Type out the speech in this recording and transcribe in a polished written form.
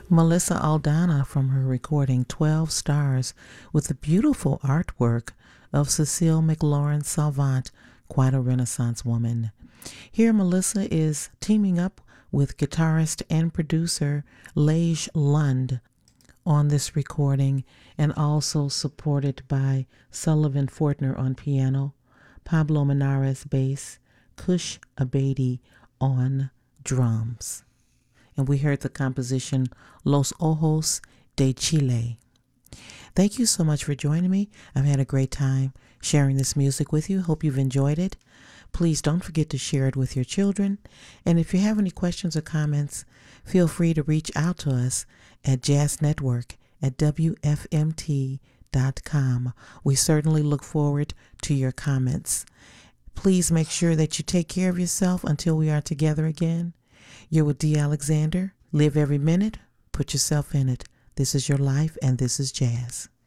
Melissa Aldana from her recording 12 Stars with the beautiful artwork of Cecile McLaurin Salvant, quite a Renaissance woman. Here Melissa is teaming up with guitarist and producer Lage Lund on this recording, and also supported by Sullivan Fortner on piano, Pablo Menares bass, Kush Abedi on drums. And we heard the composition Los Ojos de Chile. Thank you so much for joining me. I've had a great time sharing this music with you. Hope you've enjoyed it. Please don't forget to share it with your children. And if you have any questions or comments, feel free to reach out to us at jazznetwork@wfmt.com. We certainly look forward to your comments. Please make sure that you take care of yourself until we are together again. You're with Dee Alexander. Live every minute. Put yourself in it. This is your life, and this is jazz.